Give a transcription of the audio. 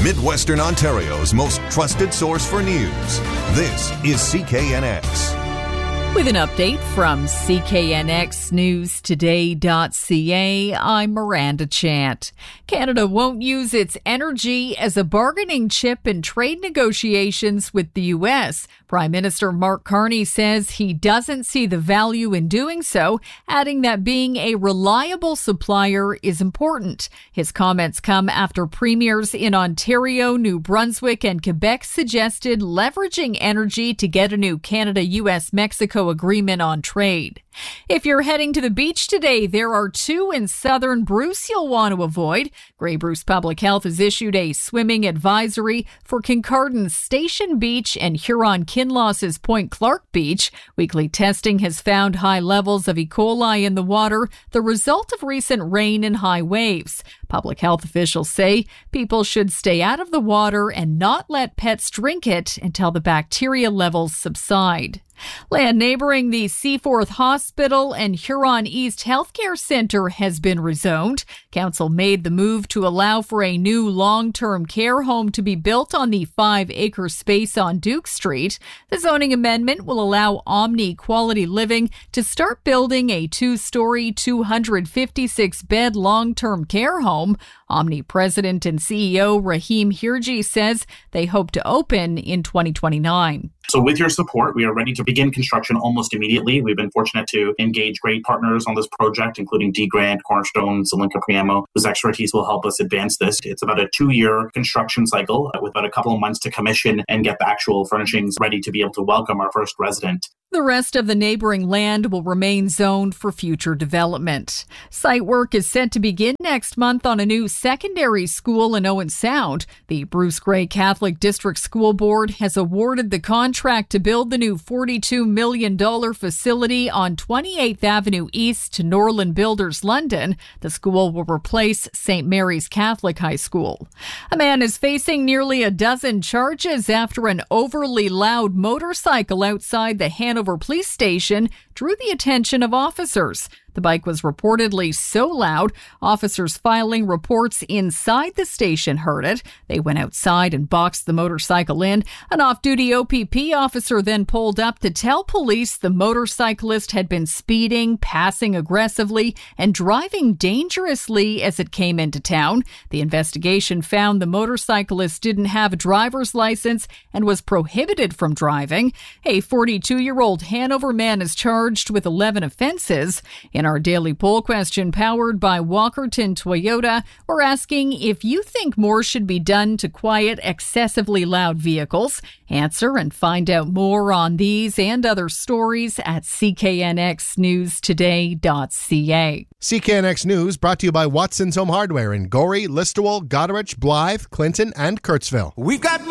Midwestern Ontario's most trusted source for news. This is CKNX. With an update from CKNXNewsToday.ca, I'm Miranda Chant. Canada won't use its energy as a bargaining chip in trade negotiations with the U.S. Prime Minister Mark Carney says he doesn't see the value in doing so, adding that being a reliable supplier is important. His comments come after premiers in Ontario, New Brunswick, and Quebec suggested leveraging energy to get a new Canada-U.S.-Mexico agreement on trade. If you're heading to the beach today, there are two in southern Bruce you'll want to avoid. Grey Bruce Public Health has issued a swimming advisory for Kincardin's Station Beach and Huron-Kinloss's Point Clark Beach. Weekly testing has found high levels of E. coli in the water, the result of recent rain and high waves. Public health officials say people should stay out of the water and not let pets drink it until the bacteria levels subside. Land neighboring the Seaforth Hospital and Huron East Healthcare Centre has been rezoned. Council made the move to allow for a new long-term care home to be built on the 5-acre space on Duke Street. The zoning amendment will allow Omni Quality Living to start building a 2-story, 256-bed long-term care home. Omni President and CEO Rahim Hirji says they hope to open in 2029. So with your support, we are ready to begin construction almost immediately. We've been fortunate to engage great partners on this project, including D. Grant, Cornerstone, Zelenka Priamo, whose expertise will help us advance this. It's about a 2-year construction cycle with about a couple of months to commission and get the actual furnishings ready to be able to welcome our first resident. The rest of the neighboring land will remain zoned for future development. Site work is set to begin next month on a new secondary school in Owen Sound. The Bruce Grey Catholic District School Board has awarded the contract to build the new $42 million facility on 28th Avenue East to Norland Builders London. The school will replace St. Mary's Catholic High School. A man is facing nearly a dozen charges after an overly loud motorcycle outside the Hanover Police Station drew the attention of officers. The bike was reportedly so loud, officers filing reports inside the station heard it. They went outside and boxed the motorcycle in. An off-duty OPP officer then pulled up to tell police the motorcyclist had been speeding, passing aggressively, and driving dangerously as it came into town. The investigation found the motorcyclist didn't have a driver's license and was prohibited from driving. A 42-year-old Hanover man is charged with 11 offenses. In our daily poll question powered by Walkerton Toyota, we're asking if you think more should be done to quiet excessively loud vehicles. Answer and find out more on these and other stories at CKNXNewsToday.ca. CKNX News brought to you by Watson's Home Hardware in Gorey, Listowel, Goderich, Blythe, Clinton, and Kurtzville. We've got more